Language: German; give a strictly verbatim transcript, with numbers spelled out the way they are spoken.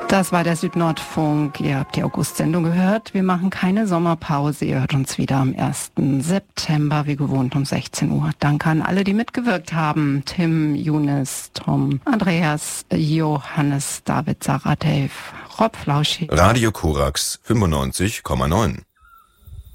Das war der Südnordfunk. Ihr habt die August-Sendung gehört. Wir machen keine Sommerpause. Ihr hört uns wieder am ersten September, wie gewohnt um sechzehn Uhr. Danke an alle, die mitgewirkt haben. Tim, Younes, Tom, Andreas, Johannes, David, Sarah, Dave, Rob Flauschi. Radio Korax fünfundneunzig Komma neun.